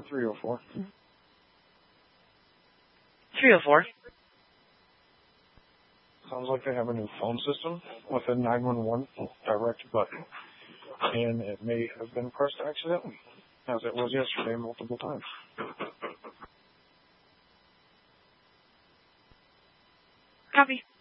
304. 304. Sounds like they have a new phone system with a 911 direct button. And it may have been pressed accidentally, as it was yesterday multiple times. Copy.